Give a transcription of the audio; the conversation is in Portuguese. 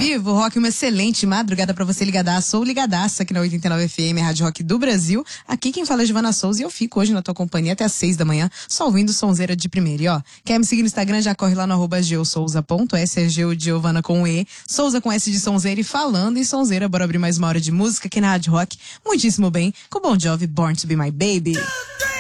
vivo, Rock, uma excelente madrugada pra você ligadaça ou ligadaça aqui na 89 FM, Rádio Rock do Brasil. Aqui quem fala é Giovana Souza e eu fico hoje na tua companhia até às 6 da manhã, só ouvindo sonzeira de primeira. E ó, quer me seguir no Instagram, já corre lá no @geosouza.s, é Geo de Giovana com E, Souza com S de sonzeira. E falando em sonzeira, bora abrir mais uma hora de música aqui na Rádio Rock. Muitíssimo bem, com Bon Jovi, Born to Be My Baby.